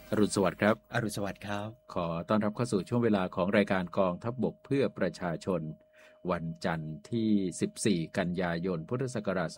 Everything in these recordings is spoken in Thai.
อรุณสวัสดิ์ครับอรุณสวัสดิ์ครับขอต้อนรับเข้าสู่ช่วงเวลาของรายการกองทัพบกเพื่อประชาชนวันจันทร์ที่14กันยายนพุทธศักราช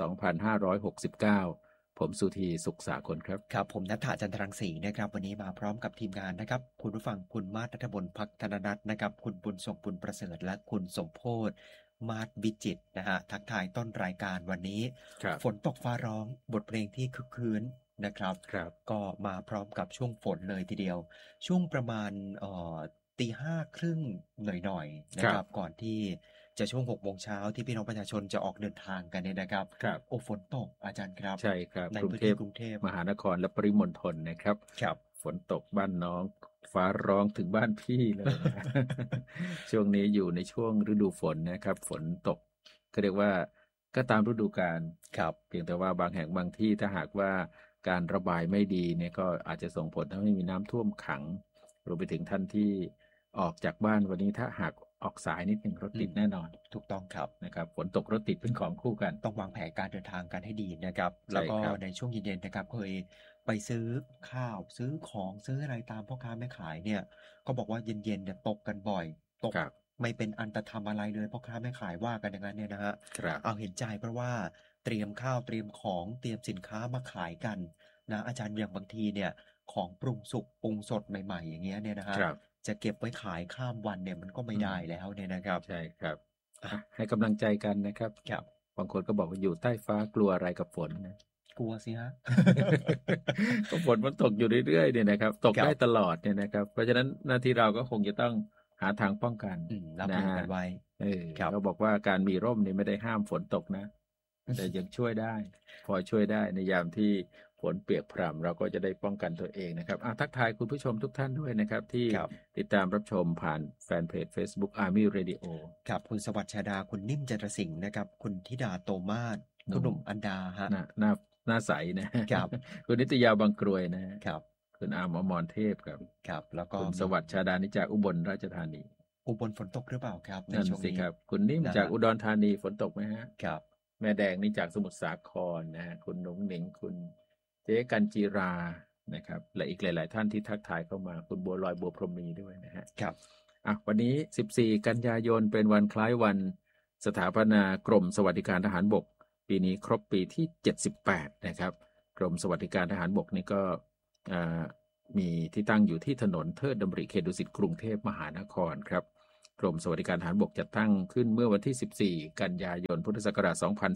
2569ผมสุธีสุขสาคลครับครับผมณัฐฐาจันทรังสีนะครับวันนี้มาพร้อมกับทีมงานนะครับคุณผู้ฟังคุณมาศ ณัฐบล ภักธนนัทนะครับคุณบุญส่งบุญประเสริฐและคุณสมโพธิ์มาศวิจิตรนะฮะทักทายต้นรายการวันนี้ครับฝนตกฟ้าร้องบทเพลงที่คึกคืนนะครับครับก็มาพร้อมกับช่วงฝนเลยทีเดียวช่วงประมาณตีห้าครึ่งหน่อยๆครับนะครับก่อนที่จะช่วง6 โมงเช้าที่พี่น้องประชาชนจะออกเดินทางกันเนี่ยนะครับครับโอ้ฝนตกอาจารย์ครับใช่ครับในพื้นกรุงเทพที่กรุงเทพมหานครและปริมณฑลนะครับครับฝนตกบ้านน้องฟ้าร้องถึงบ้านพี่เลยนะ ช่วงนี้อยู่ในช่วงฤดูฝนนะครับฝนตกก็เรียกว่าก็ตามฤดูกาลครับเพียงแต่ว่าบางแห่งบางที่ถ้าหากว่าการระบายไม่ดีเนี่ยก็อาจจะส่งผลทำให้มีน้ำท่วมขังรวมไปถึงท่านที่ออกจากบ้านวันนี้ถ้าหากออกสายนิดหนึ่งรถอืมติดแน่นอนถูกต้องครับนะครับฝนตกรถติดเป็นของคู่กันต้องวางแผนการเดินทางกันให้ดีนะครับใช่แล้วก็ครับในช่วงเย็นๆนะครับเคยไปซื้อข้าวซื้อของซื้ออะไรตามพ่อค้าแม่ขายเนี่ยก็บอกว่าเย็นๆเนี่ยตกกันบ่อยตกครับไม่เป็นอันตะธรรมอะไรเลยพ่อค้าแม่ขายว่ากันอย่างนั้นเนี่ยนะฮะครับเอาเห็นใจเพราะว่าเตรียมข้าวเตรียมของเตรียมสินค้ามาขายกันนะอาจารย์อย่างบางทีเนี่ยของปรุงสุกปรุงสดใหม่ๆอย่างเงี้ยเนี่ยนะฮะครับจะเก็บไว้ขายข้ามวันเนี่ยมันก็ไม่อืมได้แล้วเนี่ยนะครับใช่ครับอ่ะให้กำลังใจกันนะครับครับบางคนก็บอกว่าอยู่ใต้ฟ้ากลัวอะไรกับฝนนะกลัวสิฮะก็ฝนมันตกอยู่เรื่อยๆเนี่ยนะครับตกได้ตครับลอดเนี่ยนะครับเพราะฉะนั้นหน้าที่เราก็คงจะต้องหาทางป้องกันรับนะฮะมือกันไว้ครับเขาบอกว่าการมีร่มนี่ไม่ได้ห้ามฝนตกนะแต่ยังช่วยได้พอช่วยได้ในยามที่ฝนเปียกปร่ำเราก็จะได้ป้องกันตัวเองนะครับทักทายคุณผู้ชมทุกท่านด้วยนะครับที่ครับติดตามรับชมผ่านแฟนเพจ Facebook Army Radio ครับคุณสวัสดิ์ชาดาคุณนิ่มจันทรสิงห์นะครับคุณธิดาโตมาศหนุ่มคุณหนุ่มอันดาฮะหน้าใสนะครับคุณนิตยาบางกรวยนะครับคุณอามอมรเทพครับครับแล้วก็คุณสมีวัสดิ์ชาดานิจากอุบลราชธานีอุบลฝนตกหรือเปล่าครับในนั่นช่วงนี้สิครับคุณนิ่มนะฮะจากอุดรธานีฝนตกไหมฮะครับแม่แดงนี่จากสมุทรสาครนะฮะคุณหนุ่งหนิงคุณเจ๊กันจีรานะครับและอีกหลาย ๆ ท่านที่ทักทายเข้ามาคุณบัวลอยบัวพรหมีด้วยนะฮะครับวันนี้14กันยายนเป็นวันคล้ายวันสถาปนากรมสวัสดิการทหารบกปีนี้ครบปีที่78นะครับกรมสวัสดิการทหารบกนี่ก็อ่ามีที่ตั้งอยู่ที่ถนนเทิดดำริเขตดุสิตกรุงเทพมหานครครับกรมสวัสดิการทหารบกจัดตั้งขึ้นเมื่อวันที่14กันยายนพุทธศักราช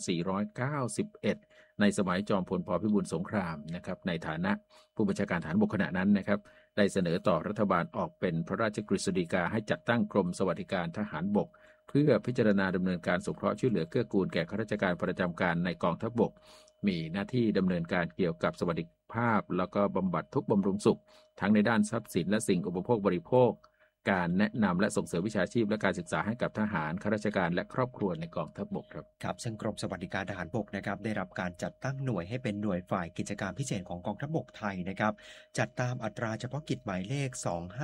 2491ในสมัยจอมพลปพิบูลสงครามนะครับในฐานะผู้บัญชาการทหารบกขณะนั้นนะครับได้เสนอต่อรัฐบาลออกเป็นพระราชกฤษฎีกาให้จัดตั้งกรมสวัสดิการทหารบกเพื่อพิจารณาดำเนินการสงเคราะห์ช่วยเหลือเกื้อกูลแก่ข้าราชการประจำการในกองทัพบกมีหน้าที่ดำเนินการเกี่ยวกับสวัสดิภาพแล้วก็บำบัดทุกข์บำรุงสุขทั้งในด้านทรัพย์สินและสิ่งอุปโภคบริโภคการแนะนำและส่งเสริมวิชาชีพและการศึกษาให้กับทหารข้าราชการและครอบครัวในกองทัพบกครับครับซึ่งกรมสวัสดิการทหารบกนะครับได้รับการจัดตั้งหน่วยให้เป็นหน่วยฝ่ายกิจการพิเศษของกองทัพบกไทยนะครับจัดตามอัตราเฉพาะกิจหมายเลข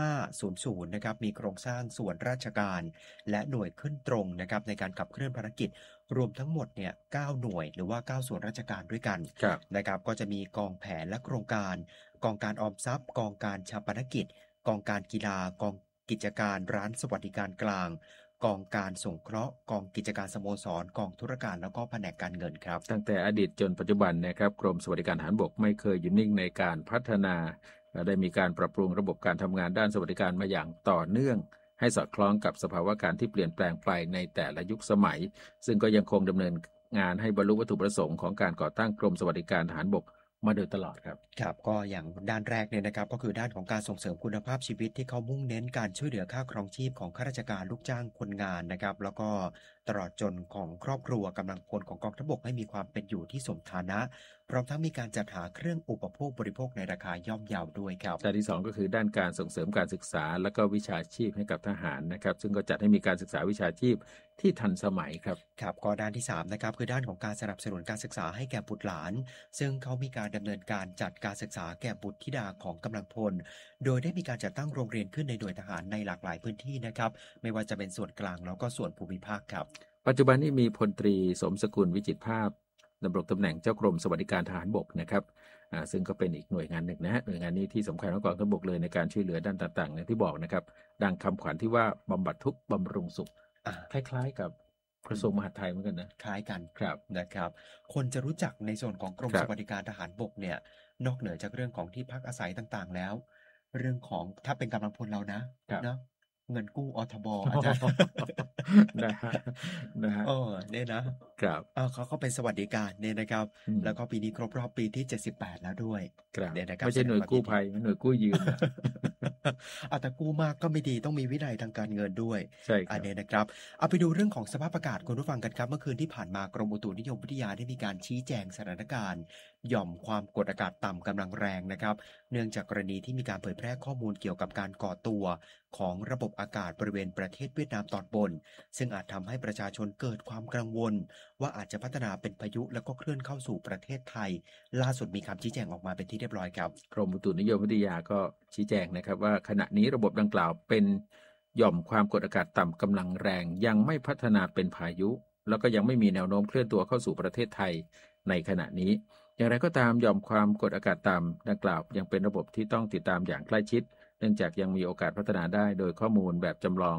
2500นะครับมีโครงสร้างส่วนราชการและหน่วยขึ้นตรงนะครับในการขับเคลื่อนภารกิจรวมทั้งหมดเนี่ย9หน่วยหรือว่า9ส่วนราชการด้วยกันครับนะครับก็จะมีกองแผนและโครงการกองการออมทรัพย์กองการชาปนกิจกองการกีฬากองกิจการร้านสวัสดิการกลางกองการสงเคราะห์กองกิจการสโมสรกองธุรการแล้วก็แผนกการเงินครับตั้งแต่อดีตจนปัจจุบันนะครับกรมสวัสดิการทหารบกไม่เคยหยุดนิ่งในการพัฒนาและได้มีการปรับปรุงระบบการทำงานด้านสวัสดิการมาอย่างต่อเนื่องให้สอดคล้องกับสภาวะการที่เปลี่ยนแปลงไปในแต่ละยุคสมัยซึ่งก็ยังคงดำเนินงานให้บรรลุวัตถุประสงค์ของการก่อตั้งกรมสวัสดิการทหารบกมาโดยตลอดครับครับก็อย่างด้านแรกเนี่ยนะครับก็คือด้านของการส่งเสริมคุณภาพชีวิตที่เขามุ่งเน้นการช่วยเหลือค่าครองชีพของข้าราชการลูกจ้างคนงานนะครับแล้วก็ตลอดจนของครอบครัวกำลังพลของกองทัพบกให้มีความเป็นอยู่ที่สมฐานะพร้อมทั้งมีการจัดหาเครื่องอุปโภคบริโภคในราคาย่อมเยาด้วยครับด้านที่สองก็คือด้านการส่งเสริมการศึกษาและก็วิชาชีพให้กับทหารนะครับซึ่งก็จัดให้มีการศึกษาวิชาชีพที่ทันสมัยครับครับก็ด้านที่3นะครับคือด้านของการสนับสนุนการศึกษาให้แก่บุตรหลานซึ่งเขามีการดำเนินการจัดการศึกษาแก่บุตรธิดาของกำลังพลโดยได้มีการจัดตั้งโรงเรียนขึ้นในหน่วยทหารในหลากหลายพื้นที่นะครับไม่ว่าจะเป็นส่วนกลางแล้วก็ส่วนภูมิภาคครับปัจจุบันนี้มีพลตรีสมสกุลวิจิตรภาพดำรงตำแหน่งเจ้ากรมสวัสดิการทหารบกนะครับซึ่งก็เป็นอีกหน่วยงานหนึ่งนะฮะหน่วยงานนี้ที่สำคัญของกองทัพบกเลยในการช่วยเหลือด้านต่างๆอย่างที่บอกนะครับดังคำขวัญที่ว่าบำบัดทุกข์บำรุงสุขคล้ายๆกับกระทรวงมหาดไทยเหมือนกันนะคล้ายกันครับนะครับคนจะรู้จักในส่วนของกรมครัสวัสดิการทหารบกเนี่ยนอกเหนือจากเรื่องของที่พักอาศัยต่างๆแล้วเรื่องของถ้าเป็นกำลังพลเรานะเนาะเงินกู้อทบอาจารย์นะฮะนะฮะเนี่ยนะครับเขาก็เป็นสวัสดิการเนี่ยนะครับแล้วก็ปีนี้ครบรอบปีที่78แล้วด้วยเนี่ยนะครับไม่ใช่หน่วยกู้ภัยหน่วยกู้ยืมแต่กู้มากก็ไม่ดีต้องมีวินัยทางการเงินด้วยใช่ครับเนี่ยนะครับเอาไปดูเรื่องของสภาพอากาศคุณผู้ฟังกันครับเมื่อคืนที่ผ่านมากรมอุตุนิยมวิทยาได้มีการชี้แจงสถานการณ์หย่อมความกดอากาศต่ำกำลังแรงนะครับเนื่องจากกรณีที่มีการเผยแพร่ข้อมูลเกี่ยวกับการก่อตัวของระบบอากาศบริเวณประเทศเวียดนามตอนบนซึ่งอาจทำให้ประชาชนเกิดความกังวลว่าอาจจะพัฒนาเป็นพายุแล้วก็เคลื่อนเข้าสู่ประเทศไทยล่าสุดมีคำชี้แจงออกมาเป็นที่เรียบร้อยครับกรมอุตุนิยมวิทยาก็ชี้แจงนะครับว่าขณะนี้ระบบดังกล่าวเป็นหย่อมความกดอากาศต่ำกำลังแรงยังไม่พัฒนาเป็นพายุแล้วก็ยังไม่มีแนวโน้มเคลื่อนตัวเข้าสู่ประเทศไทยในขณะนี้อย่างไรก็ตามหย่อมความกดอากาศต่ำดังกล่าวยังเป็นระบบที่ต้องติดตามอย่างใกล้ชิดเนื่องจากยังมีโอกาสพัฒนาได้โดยข้อมูลแบบจำลอง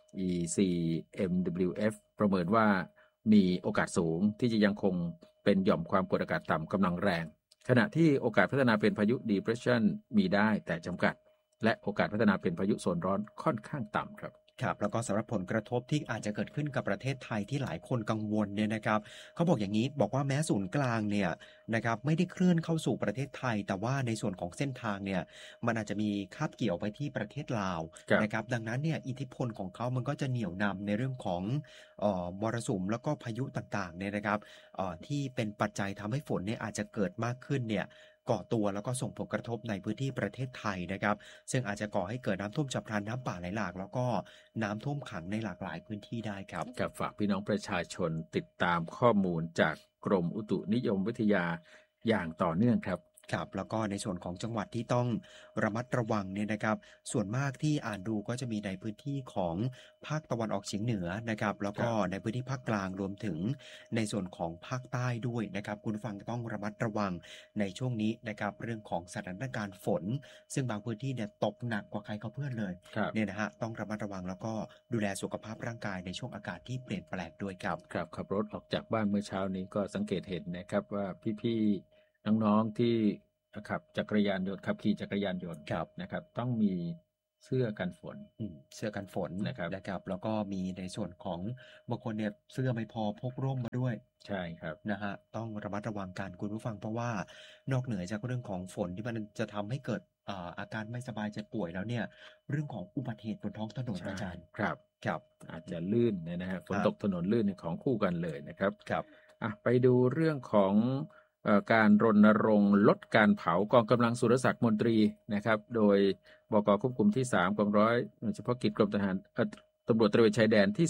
ECMWF ประเมินว่ามีโอกาสสูงที่จะยังคงเป็นหย่อมความกดอากาศต่ำกำลังแรงขณะที่โอกาสพัฒนาเป็นพายุ depression มีได้แต่จำกัดและโอกาสพัฒนาเป็นพายุโซนร้อนค่อนข้างต่ำครับครับแล้วก็สำหรับผลกระทบที่อาจจะเกิดขึ้นกับประเทศไทยที่หลายคนกังวลเนี่ยนะครับเขาบอกอย่างนี้บอกว่าแม้ศูนย์กลางเนี่ยนะครับไม่ได้เคลื่อนเข้าสู่ประเทศไทยแต่ว่าในส่วนของเส้นทางเนี่ยมันอาจจะมีคาบเกี่ยวไปที่ประเทศลาวนะครับดังนั้นเนี่ยอิทธิพลของเขามันก็จะเหนี่ยวนำในเรื่องของมรสุมแล้วก็พายุต่างๆเนี่ยนะครับที่เป็นปัจจัยทำให้ฝนเนี่ยอาจจะเกิดมากขึ้นเนี่ยก่อตัวแล้วก็ส่งผลกระทบในพื้นที่ประเทศไทยนะครับซึ่งอาจจะก่อให้เกิดน้ำท่วมฉับพลันน้ำป่าไหลหลากแล้วก็น้ำท่วมขังในหลากหลายพื้นที่ได้ครับกับฝากพี่น้องประชาชนติดตามข้อมูลจากกรมอุตุนิยมวิทยาอย่างต่อเนื่องครับครับแล้วก็ในส่วนของจังหวัดที่ต้องระมัดระวังเนี่ยนะครับส่วนมากที่อ่านดูก็จะมีในพื้นที่ของภาคตะวันออกเฉียงเหนือนะครับแล้วก็ในพื้นที่ภาคกลางรวมถึงในส่วนของภาคใต้ด้วยนะครับคุณฟังต้องระมัดระวังในช่วงนี้นะครับเรื่องของสถานการณ์ฝนซึ่งบางพื้นที่เนี่ยตกหนักกว่าใครเขาเพื่อนเลยเนี่ยนะฮะต้องระมัดระวังแล้วก็ดูแลสุขภาพร่างกายในช่วงอากาศที่เปลี่ยนแปลงด้วยครับครับขับรถออกจากบ้านเมื่อเช้านี้ก็สังเกตเห็นนะครับว่าพี่ๆน้องๆที่ขับจักรยานยนต์ขับขี่จักรยานยนต์นะครับต้องมีเสื้อกันฝนเสื้อกันฝนนะครับแล้วก็มีในส่วนของบางคนเนี่ยเสื้อไม่พอพกร่มมาด้วยใช่ครับนะฮะต้องระมัดระวังกันคุณผู้ฟังเพราะว่านอกเหนือจากเรื่องของฝนที่มันจะทำให้เกิดอาการไม่สบายเจ็บป่วยแล้วเนี่ยเรื่องของอุบัติเหตุบนท้องถนนอาจารย์ครับอาจจะลื่นนะฮะฝนตกถนนลื่นของคู่กันเลยนะครับไปดูเรื่องของการรณรงค์ลดการเผากองกำลังสุรศักดิ์มนตรีนะครับโดยบก.ควบคุมที่3กองร้อยหน่วยเฉพาะกิจกรมทหารตำรวจตระเวนชายแดนที่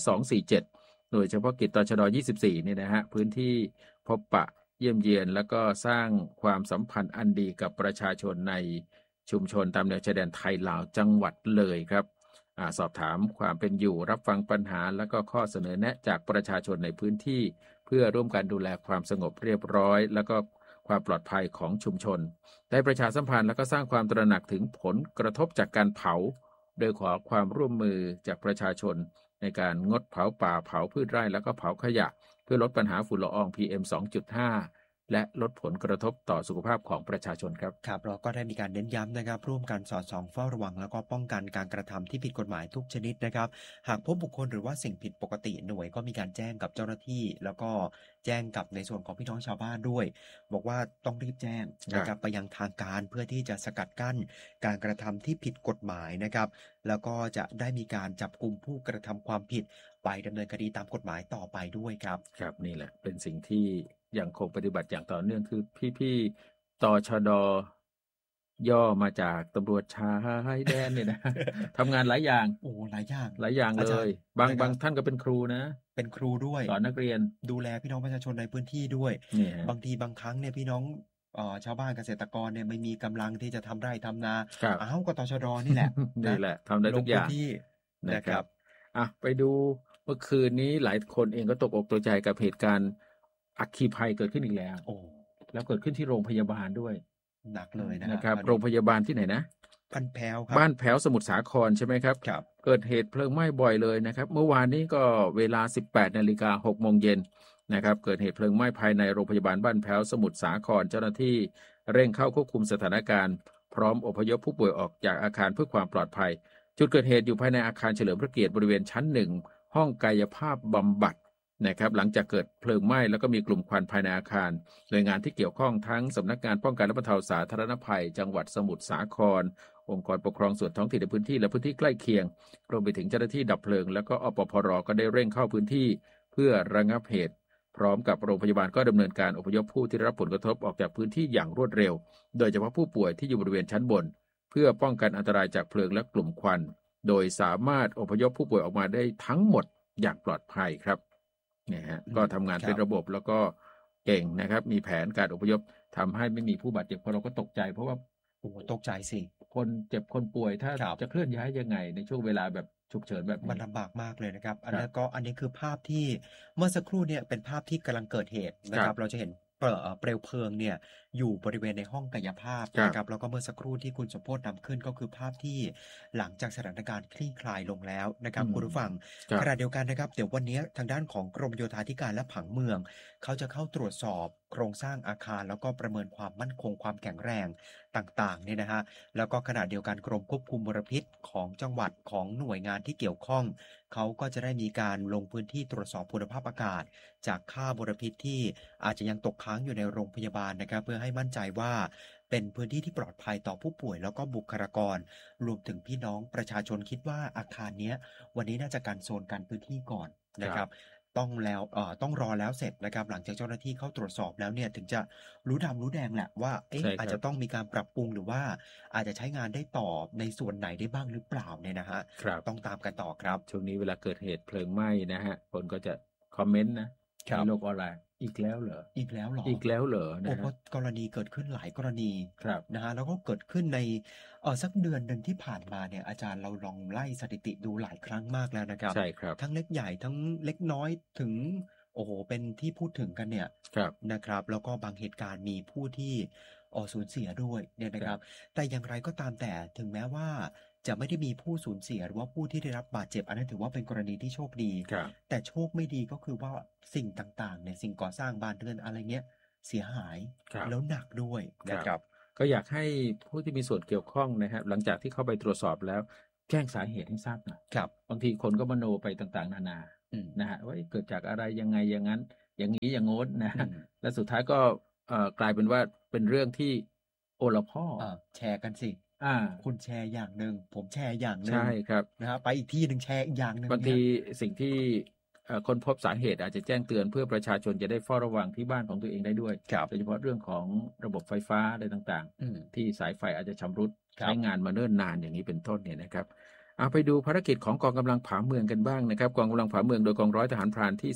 247หน่วยเฉพาะกิจตชด24เนี่ยนะฮะพื้นที่พบปะเยี่ยมเยียนแล้วก็สร้างความสัมพันธ์อันดีกับประชาชนในชุมชนตามแนวชายแดนไทยลาวจังหวัดเลยครับสอบถามความเป็นอยู่รับฟังปัญหาและก็ข้อเสนอแนะจากประชาชนในพื้นที่เพื่อร่วมกันดูแลความสงบเรียบร้อยแล้วก็ความปลอดภัยของชุมชนได้ประชาสัมพันธ์และก็สร้างความตระหนักถึงผลกระทบจากการเผาโดยขอความร่วมมือจากประชาชนในการงดเผาป่าเผาพืชไร่แล้วก็เผาขยะเพื่อลดปัญหาฝุ่นละออง PM 2.5 และลดผลกระทบต่อสุขภาพของประชาชนครับเราก็ได้มีการเน้นย้ำนะครับร่วมกันสอดส่องเฝ้าระวังแล้วก็ป้องกันการกระทำที่ผิดกฎหมายทุกชนิดนะครับหากพบบุคคลหรือว่าสิ่งผิดปกติหน่วยก็มีการแจ้งกับเจ้าหน้าที่แล้วก็แจ้งกับในส่วนของพี่น้องชาวบ้านด้วยบอกว่าต้องรีบแจ้งนะครับไปยังทางการเพื่อที่จะสกัดกั้นการกระทำที่ผิดกฎหมายนะครับแล้วก็จะได้มีการจับกุมผู้กระทำความผิดไปดำเนินคดีตามกฎหมายต่อไปด้วยครับนี่แหละเป็นสิ่งที่ยังคงปฏิบัติอย่างต่อเนื่องคือพี่ตชดย่อมาจากตำรวจชายแดนเนี่ยนะทำงานหลายอย่างหลายอย่างเลยบางท่านก็เป็นครูนะเป็นครูด้วยสอนนักเรียนดูแลพี่น้องประชาชนในพื้นที่ด้วยบางทีบางครั้งเนี่ยพี่น้องชาวบ้านเกษตรกรเนี่ยไม่มีกำลังที่จะทำไร่ทำนาก็ตชดนี่แหละทำได้ทุกอย่างนะครับไปดูเมื่อคืนนี้หลายคนเองก็ตกอกตกใจกับเหตุการณ์อัคคีภัยเกิดขึ้นอีกแล้วแล้วเกิดขึ้นที่โรงพยาบาลด้วยหนักเลยนะนะครับคราวโรงพนี้ยาบาลที่ไหนนะบ้านแพ้วครับบ้านแพ้วสมุทรสาครใช่ไหมครับครับเกิดเหตุเพลิงไหม้บ่อยเลยนะครับ เมื่อวานนี้ก็เวลา 18:06 น. 6 โมงเย็นนะครับเกิดเหตุเพลิงไหม้ภายในโรงพยาบาลบ้านแพ้วสมุทรสาครเจ้าหน้าที่เร่งเข้าควบคุมสถานการณ์พร้อมอพยพผู้ป่วยออกจากอาคารเพื่อความปลอดภัยจุดเกิดเหตุอยู่ภายในอาคารเฉลิมพระเกียรติบริเวณชั้น1ห้องกายภาพบำบัดนะครับหลังจากเกิดเพลิงไหม้แล้วก็มีกลุ่มควันภายในอาคารหน่วยงานที่เกี่ยวข้องทั้งสำนักงานป้องกันและบรรเทาสาธารณภัยจังหวัดสมุทรสาครองค์กรปกครองส่วนท้องถิ่นในพื้นที่และพื้นที่ใกล้เคียงรวมไปถึงเจ้าหน้าที่ดับเพลิงและก็อปพร.ก็ได้เร่งเข้าพื้นที่เพื่อระงับเหตุพร้อมกับโรงพยาบาลก็ดำเนินการอพยพผู้ที่ได้รับผลกระทบออกจากพื้นที่อย่างรวดเร็วโดยเฉพาะผู้ป่วยที่อยู่บริเวณชั้นบนเพื่อป้องกันอันตรายจากเพลิงและกลุ่มควันโดยสามารถอพยพผู้ป่วยออกมาได้ทั้งหมดอย่างปลอดภัยครับเนี่ยฮะก็ทำงานเป็นระบบแล้วก็เก่งนะครับมีแผนการอพยพทำให้ไม่มีผู้บาดเจ็บเพราะเราก็ตกใจเพราะว่าโอ้ตกใจสิคนเจ็บคนป่วยถ้าครับจะเคลื่อนย้ายยังไงในช่วงเวลาแบบฉุกเฉินแบบนี้มันลำบากมากเลยนะครับครับแล้วก็อันนี้คือภาพที่เมื่อสักครู่เนี่ยเป็นภาพที่กำลังเกิดเหตุนะคครัรับบ เราจะเห็นเปลวเพลิงเนี่ยอยู่บริเวณในห้องกายภาพครับนะครับแล้วก็เมื่อสักครู่ที่คุณสมโพธิ์นำขึ้นก็คือภาพที่หลังจากสถานการณ์คลี่คลายลงแล้วนะครับคุณผู้ฟังครับขณะเดียวกันนะครับเดี๋ยววันนี้ทางด้านของกรมโยธาธิการและผังเมืองเขาจะเข้าตรวจสอบโครงสร้างอาคารแล้วก็ประเมินความมั่นคงความแข็งแรงต่างๆเนี่ยนะฮะแล้วก็ขณะเดียวกันกรมควบคุมมลพิษของจังหวัดของหน่วยงานที่เกี่ยวข้องเขาก็จะได้มีการลงพื้นที่ตรวจสอบคุณภาพอากาศจากค่ามลพิษที่อาจจะยังตกค้างอยู่ในโรงพยาบาลนะครับเพื่อให้มั่นใจว่าเป็นพื้นที่ที่ปลอดภัยต่อผู้ป่วยแล้วก็บุคลากรรวมถึงพี่น้องประชาชนคิดว่าอาคารเนี้ยวันนี้น่าจะกันโซนกันพื้นที่ก่อนนะครับต้องรอแล้วเสร็จนะครับหลังจากเจ้าหน้าที่เข้าตรวจสอบแล้วเนี่ยถึงจะรู้ดำรู้แดงแหละว่าอาจจะต้องมีการปรับปรุงหรือว่าอาจจะใช้งานได้ต่อในส่วนไหนได้บ้างหรือเปล่าเนี่ยนะฮะต้องตามกันต่อครับช่วงนี้เวลาเกิดเหตุเพลิงไหม้นะฮะคนก็จะคอมเมนต์นะในโลกออนไลน์อีกแล้วเหรออีกแล้วเหรอนะเพราะกรณีเกิดขึ้นหลายกรณีครับนะฮะแล้วก็เกิดขึ้นในสักเดือนหนึ่งที่ผ่านมาเนี่ยอาจารย์เราลองไล่สถิติดูหลายครั้งมากแล้วนะครับใช่ครับทั้งเล็กใหญ่ทั้งเล็กน้อยถึงโอ้โหเป็นที่พูดถึงกันเนี่ยนะครับแล้วก็บางเหตุการณ์มีผู้ที่สูญเสียด้วยเนี่ยนะครับแต่อย่างไรก็ตามแต่ถึงแม้ว่าจะไม่ได้มีผู้สูญเสียหรือว่าผู้ที่ได้รับบาดเจ็บอันนั้นถือว่าเป็นกรณีที่โชคดีแต่โชคไม่ดีก็คือว่าสิ่งต่างๆเนี่ยสิ่งก่อสร้างบ้านเรือนอะไรเงี้ยเสียหายแล้วหนักด้วยนะครับก็อยากให้ผู้ที่มีส่วนเกี่ยวข้องนะครับหลังจากที่เข้าไปตรวจสอบแล้วแจ้งสาเหตุให้ทราบหน่อยบางทีคนก็มโนไปต่างๆนานานะฮะว่าเกิดจากอะไรยังไงอย่างนั้นอย่างนี้อย่างโน้นนะและสุดท้ายก็กลายเป็นว่าเป็นเรื่องที่โอละพ่อแชร์กันสิคุณแชร์อย่างหนึ่งผมแชร์อย่างหนึ่งใช่ครับนะฮะไปอีกที่หนึ่งแชร์อีกอย่างหนึ่งบางทีสิ่งที่คนพบสาเหตุอาจจะแจ้งเตือนเพื่อประชาชนจะได้เฝ้าระวังที่บ้านของตัวเองได้ด้วยโดยเฉพาะเรื่องของระบบไฟฟ้าอะไรต่างๆที่สายไฟอาจจะชำรุดใช้งานมาเนิ่นนานอย่างนี้เป็นต้นเนี่ยนะครับเอาไปดูภารกิจของกองกำลังผาเมืองกันบ้างนะครับกองกำลังผาเมืองโดยกองร้อยทหารพรานที่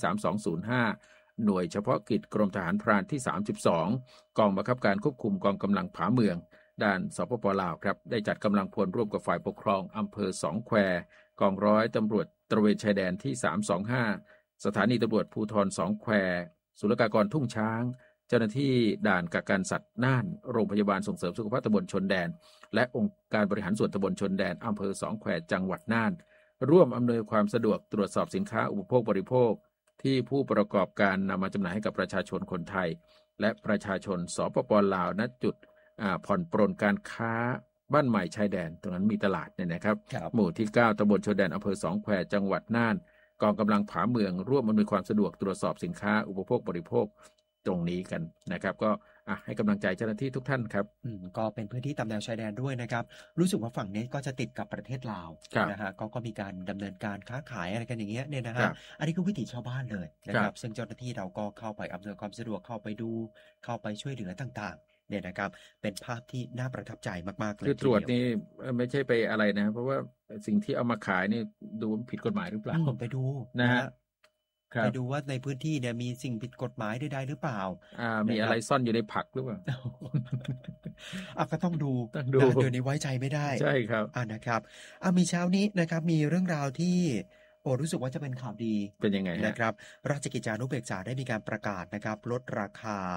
3205หน่วยเฉพาะกิจกรมทหารพรานที่32กองบังคับการควบคุมกองกำลังผาเมืองด้านสปป.ลาวครับได้จัดกำลังพลร่วมกับฝ่ายปกครองอำเภอสองแควกองร้อยตำรวจตระเวนชายแดนที่325สถานีตำรวจภูธรสองแควศุลกากรทุ่งช้างเจ้าหน้าที่ด่านกักกันสัตว์น่านโรงพยาบาลส่งเสริมสุขภาพตำบลชนแดนและองค์การบริหารส่วนตำบลชนแดนอำเภอสองแควจังหวัดน่านร่วมอำนวยความสะดวกตรวจสอบสินค้าอุปโภคบริโภคที่ผู้ประกอบการนำมาจำหน่ายให้กับประชาชนคนไทยและประชาชนสปป.ลาวณจุดผ่อนปรนการค้าบ้านใหม่ชายแดนตรงนั้นมีตลาดเนี่ยนะครับหมู่ที่9ตำบลชนแดนอำเภอสองแควจังหวัดน่านกองกำลังผาเมืองร่วมอำนวยความสะดวกตรวจสอบสินค้าอุปโภคบริโภคตรงนี้กันนะครับก็ให้กำลังใจเจ้าหน้าที่ทุกท่านครับก็เป็นพื้นที่ตามแนวชายแดนด้วยนะครับรู้สึกว่าฝั่งนี้ก็จะติดกับประเทศลาวนะฮะก็มีการดำเนินการค้าขายอะไรกันอย่างเงี้ยเนี่ยนะฮะอันนี้คือวิถีชาวบ้านเลยนะครับซึ่งเจ้าหน้าที่เราก็เข้าไปอำนวยความสะดวกเข้าไปดูเข้าไปช่วยเหลือต่างๆเนี่ยนะครับเป็นภาพที่น่าประทับใจมากๆเลยคือตรวจนี่ไม่ใช่ไปอะไรนะเพราะว่าสิ่งที่เอามาขายนี่ดูผิดกฎหมายหรือเปล่าไปดูนะฮะไปดูว่าในพื้นที่เนี่ยมีสิ่งผิดกฎหมายใดๆหรือเปล่ามีอะไรซ่อนอยู่ในผักหรือเปล่าก็ต้องดูเดี๋ยวนี้ไว้ใจไม่ได้ใช่ครับนะครับมีเช้านี้นะครับมีเรื่องราวที่รู้สึกว่าจะเป็นข่าวดีเป็นยังไงนะครับราชกิจจานุเบกษาได้มีการประกาศนะครับลดราคา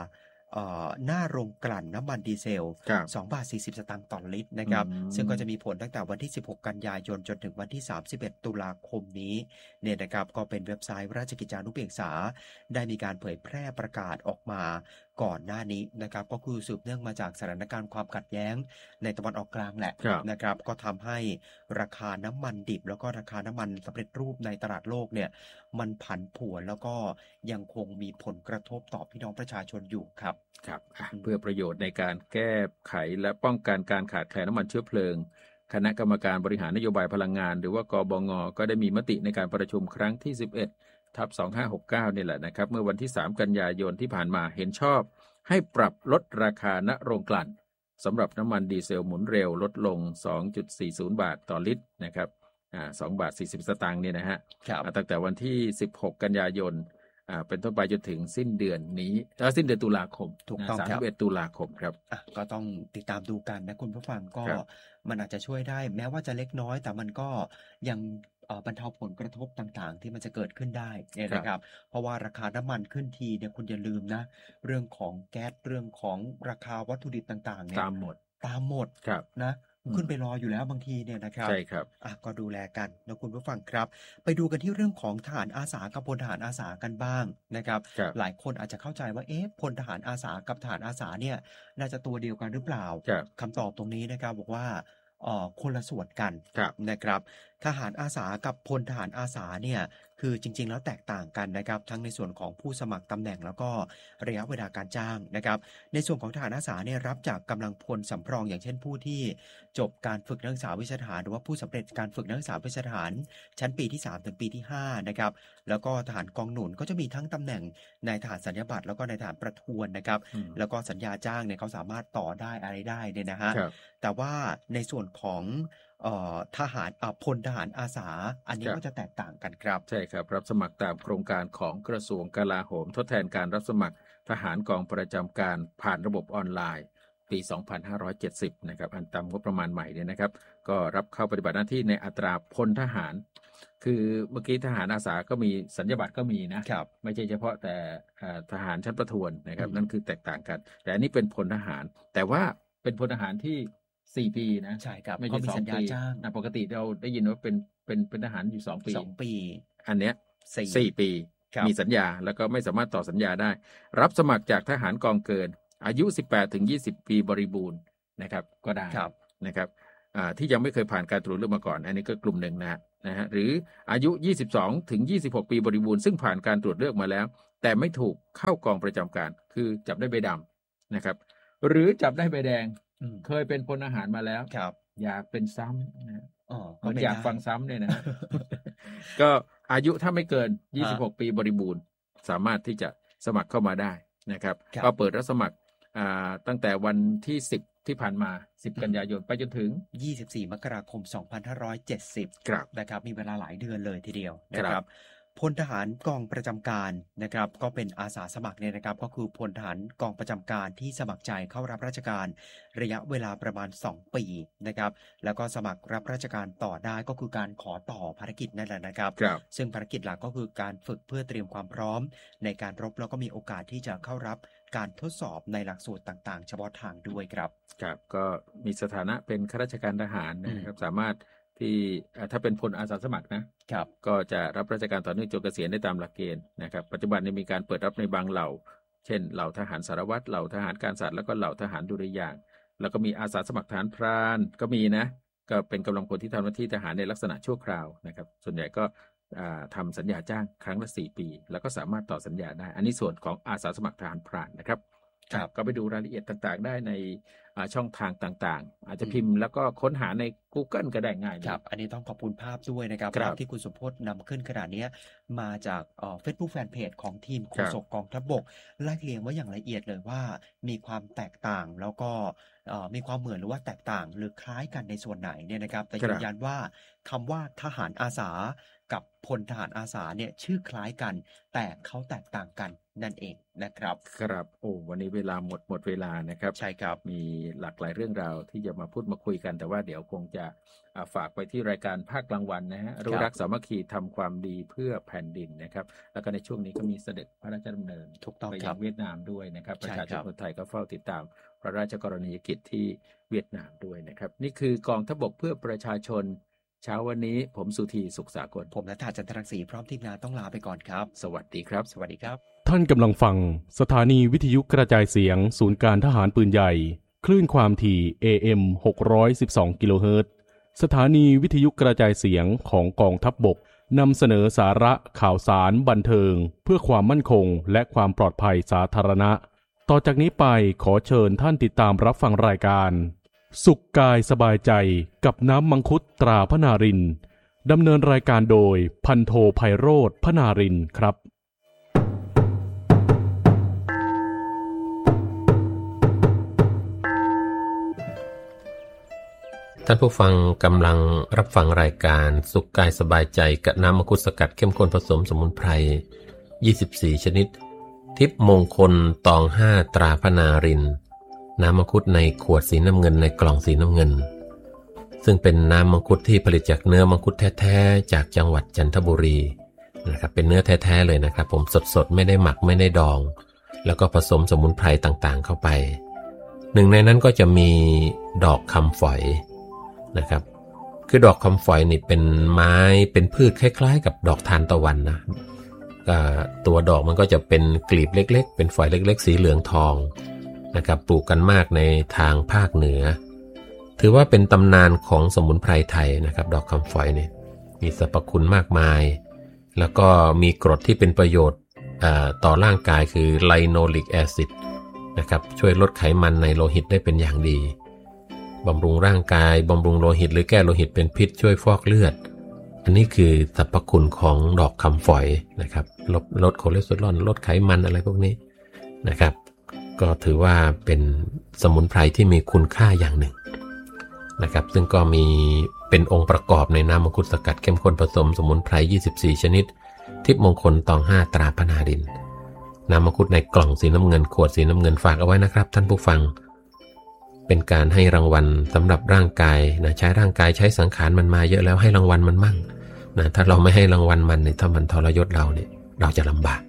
หน้าโรงกลั่นน้ำมันดีเซลครับ 2 บาท 40 สตางค์ต่อลิตรนะครับซึ่งก็จะมีผลตั้งแต่วันที่ 16 กันยายนจนถึงวันที่ 31 ตุลาคมนี้เนี่ยนะครับก็เป็นเว็บไซต์ราชกิจจานุเบกษาได้มีการเผยแพร่ประกาศออกมาก่อนหน้านี้นะครับก็คือสืบเนื่องมาจากสถานการณ์ความขัดแย้งในตะวันออกกลางแหละนะครับก็ทำให้ราคาน้ำมันดิบแล้วก็ราคาน้ำมันสำเร็จรูปในตลาดโลกเนี่ยมันผันผวนแล้วก็ยังคงมีผลกระทบต่อพี่น้องประชาชนอยู่ครับครับเพื่อประโยชน์ในการแก้ไขและป้องกันการขาดแคลนน้ำมันเชื้อเพลิงคณะกรรมการบริหารนโยบายพลังงานหรือว่ากบง.ก็ได้มีมติในการประชุมครั้งที่ 11/2569 นี่แหละนะครับเมื่อวันที่ 3 กันยายนที่ผ่านมาเห็นชอบให้ปรับลดราคาณโรงกลั่นสำหรับน้ำมันดีเซลหมุนเร็วลดลง 2.40 บาทต่อลิตรนะครับ2 บาท 40 สตางค์เนี่ยนะฮะตั้งแต่วันที่ 16 กันยายนเป็นต้นไปจนถึงสิ้นเดือนนี้สิ้นเดือนตุลาคมถูกต้องครับ 31 ตุลาคมครับก็ต้องติดตามดูกันนะคุณผู้ฟังก็มันอาจจะช่วยได้แม้ว่าจะเล็กน้อยแต่มันก็ยังบรรเทาผลกระทบต่างๆที่มันจะเกิดขึ้นได้เนี่ยนะครับเพราะว่าราคาน้ำมันขึ้นทีเนี่ยคุณอย่าลืมนะเรื่องของแก๊สเรื่องของราคาวัตถุดิบต่างๆเนี่ยตามหมดนะขึ้นไปรออยู่แล้วบางทีเนี่ยนะครับใช่ครับก็ดูแลกันนะคุณผู้ฟังครับไปดูกันที่เรื่องของทหารอาสากับพลทหารอาสากันบ้างนะครับหลายคนอาจจะเข้าใจว่าพลทหารอาสากับทหารอาสาเนี่ยน่าจะตัวเดียวกันหรือเปล่าคำตอบตรงนี้นะครับบอกว่าคนละส่วนกันนะครับทหารอาสากับพลทหารอาสาเนี่ยคือจริงๆแล้วแตกต่างกันนะครับทั้งในส่วนของผู้สมัครตำแหน่งแล้วก็ระยะเวลาการจ้างนะครับในส่วนของทหารอาสาเนี่ยรับจากกำลังพลสำรองอย่างเช่นผู้ที่จบการฝึกนักศึกษาวิชาทหารหรือว่าผู้สำเร็จการฝึกนักศึกษาวิชาทหารชั้นปีที่3ถึงปีที่5นะครับแล้วก็ทหารกองหนุนก็จะมีทั้งตำแหน่งนายทหารสัญญาบัตรแล้วก็นายทหารประทวนนะครับแล้วก็สัญญาจ้างเนี่ยเขาสามารถต่อได้อะไรได้เนี่ยนะฮะแต่ว่าในส่วนของทหารพลทหารอาสาอันนี้ก็จะแตกต่างกันครับใช่ครับรับสมัครตามโครงการของกระทรวงกลาโหมทดแทนการรับสมัครทหารกองประจำการผ่านระบบออนไลน์ปี 2570 นะครับอันตามงบประมาณใหม่เนี่ยนะครับก็รับเข้าปฏิบัติหน้าที่ในอัตราพลทหารคือเมื่อกี้ทหารอาสาก็มีสัญญาบัตรก็มีนะไม่ใช่เฉพาะแต่ทหารชั้นประทวนนะครับนั่นคือแตกต่างกันแต่อันนี้เป็นพลทหารแต่ว่าเป็นพลทหารที่4 ปีนะใช่ครับไม่ใช่2 ปีปกติเราได้ยินว่าเป็นทหารอยู่2 ปีอันเนี้ย4 ปีมีสัญญาแล้วก็ไม่สามารถต่อสัญญาได้รับสมัครจากทหารกองเกินอายุ 18-20 ปีบริบูรณ์นะครับก็ได้นะครับที่ยังไม่เคยผ่านการตรวจเลือกมาก่อนอันนี้ก็กลุ่มหนึ่งนะฮะหรืออายุ 22-26 ปีบริบูรณ์ซึ่งผ่านการตรวจเลือกมาแล้วแต่ไม่ถูกเข้ากองประจำการคือจับได้ใบดำนะครับหรือจับได้ใบแดงเคยเป็นพลทหารมาแล้วอยากเป็นซ้ำนะมันอยากฟังซ้ำเนี่ยนะ ก็อายุถ้าไม่เกิน26 ปีบริบูรณ์สามารถที่จะสมัครเข้ามาได้นะครับก็เปิดรับสมัครตั้งแต่วันที่10ที่ผ่านมา10 กันยายนไปจนถึง 24 มกราคม 2570นะครับมีเวลาหลายเดือนเลยทีเดียวนะครับพลทหารกองประจำการนะครับก็เป็นอาสาสมัครเนี่ยนะครับก็คือพลทหารกองประจำการที่สมัครใจเข้ารับราชการระยะเวลาประมาณ2 ปีนะครับแล้วก็สมัครรับราชการต่อได้ก็คือการขอต่อภารกิจนั่นแหละนะครับซึ่งภารกิจหลักก็คือการฝึกเพื่อเตรียมความพร้อมในการรบแล้วก็มีโอกาสที่จะเข้ารับการทดสอบในหลักสูตรต่างๆเฉพาะทางด้วยครับก็มีสถานะเป็นข้าราชการทหารนะครับสามารถที่ถ้าเป็นพลอาสาสมัครนะครับก็จะรับราชการต่อเนื่องจนเกษียณได้ตามหลักเกณฑ์นะครับปัจจุบันมีการเปิดรับในบางเหล่าเช่นเหล่าทหารสารวัตรเหล่าทหารการสัตว์แล้วก็เหล่าทหารดุริยางค์แล้วก็มีอาสาสมัครทหารพรานก็มีนะก็เป็นกำลังพลที่ทำหน้าที่ทหารในลักษณะชั่วคราวนะครับส่วนใหญ่ก็ทำสัญญาจ้างครั้งละ4 ปีแล้วก็สามารถต่อสัญญาได้อันนี้ส่วนของอาสาสมัครทหารพรานนะครับก็ไปดูรายละเอียดต่างๆได้ในช่องทางต่างๆอาจจะพิมพ์แล้วก็ค้นหาใน Google ก็ได้ง่ายครับอันนี้ต้องขอบคุณภาพด้วยนะครับภาพที่คุณสมพจน์นำขึ้นขนาดนี้มาจากFacebook Fanpage ของทีมโฆษกกองทัพบกไล่เรียงไว้อย่างละเอียดเลยว่ามีความแตกต่างแล้วก็มีความเหมือนหรือว่าแตกต่างหรือคล้ายกันในส่วนไหนเนี่ยนะครับแต่ยืนยันว่าคำว่าทหารอาสากับพลทหารอาสาเนี่ยชื่อคล้ายกันแต่เขาแตกต่างกันนั่นเองนะครับครับโอ้วันนี้เวลาหมดเวลานะครับใช่ครับมีหลากหลายเรื่องราวที่จะมาพูดมาคุยกันแต่ว่าเดี๋ยวคงจะฝากไปที่รายการภาคกลางวันนะฮะรู้รักสามัคคีทำความดีเพื่อแผ่นดินนะครับแล้วก็ในช่วงนี้ก็มีเสด็จพระราชดำเนินไปยังเวียดนามด้วยนะครับประชาชนคนไทยก็เฝ้าติดตามพระราชกรณียกิจที่เวียดนามด้วยนะครับนี่คือกองทัพบกเพื่อประชาชนเช้าวันนี้ผมสุธีสุขสากลผมณัฐจันทรังสีพร้อมทีมงานต้องลาไปก่อนครับสวัสดีครับสวัสดีครับท่านกำลังฟังสถานีวิทยุกระจายเสียงศูนย์การทหารปืนใหญ่คลื่นความถี่ AM 612 กิโลเฮิรตซ์สถานีวิทยุกระจายเสียงของกองทัพบกนำเสนอสาระข่าวสารบันเทิงเพื่อความมั่นคงและความปลอดภัยสาธารณะต่อจากนี้ไปขอเชิญท่านติดตามรับฟังรายการสุขกายสบายใจกับน้ำมังคุดตราพนารินดำเนินรายการโดยพันโทไพโรจน์พนารินครับท่านผู้ฟังกำลังรับฟังรายการสุขกายสบายใจกับน้ำมังคุดสกัดเข้มข้นผสมสมุนไพร24ชนิดทิพย์มงคลตอง5ตราพนารินน้ำมังคุดในขวดสีน้ำเงินในกล่องสีน้ำเงินซึ่งเป็นน้ำมังคุดที่ผลิตจากเนื้อมังคุดแท้ๆจากจังหวัดจันทบุรีนะครับเป็นเนื้อแท้ๆเลยนะครับผมสดๆไม่ได้หมักไม่ได้ดองแล้วก็ผสมสมุนไพรต่างๆเข้าไปหนึ่งในนั้นก็จะมีดอกคำฝอยนะครับคือดอกคำฝอยนี่เป็นไม้เป็นพืชคล้ายๆกับดอกทานตะวันนะตัวดอกมันก็จะเป็นกลีบเล็กๆเป็นฝอยเล็กๆสีเหลืองทองนะครับปลูกกันมากในทางภาคเหนือถือว่าเป็นตำนานของสมุนไพรไทยนะครับดอกคำฝอยเนี่ยมีสรรพคุณมากมายแล้วก็มีกรดที่เป็นประโยชน์ต่อร่างกายคือไลโนลิกแอซิดนะครับช่วยลดไขมันในโลหิตได้เป็นอย่างดีบำรุงร่างกายบำรุงโลหิตหรือแก้โลหิตเป็นพิษช่วยฟอกเลือดอันนี้คือสรรพคุณของดอกคำฝอยนะครับลดคอเลสเตอรอลลดไขมันอะไรพวกนี้นะครับก็ถือว่าเป็นสมุนไพรที่มีคุณค่าอย่างหนึ่งนะครับซึ่งก็มีเป็นองค์ประกอบในน้ำมังคุดสกัดเข้มข้นผสมสมุนไพร24ชนิดทิพย์มงคลตอง5ตราพนารินน้ำมังคุดในกล่องสีน้ำเงินขวดสีน้ำเงินฝากเอาไว้นะครับท่านผู้ฟังเป็นการให้รางวัลสำหรับร่างกายนะใช้ร่างกายใช้สังขารมันมาเยอะแล้วให้รางวัลมันมั่งนะถ้าเราไม่ให้รางวัลมันเนี่ยถ้ามันทรยศเราเนี่ยเราจะลำบาก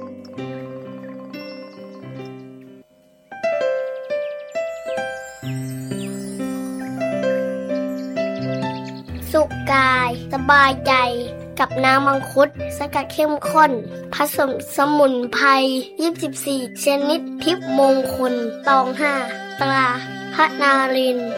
สุขกายสบายใจกับน้ำมังคุดสกัดเข้มข้นผสมสมุนไพร24ชนิดทิพย์มงคลตอง5ตราพนาริน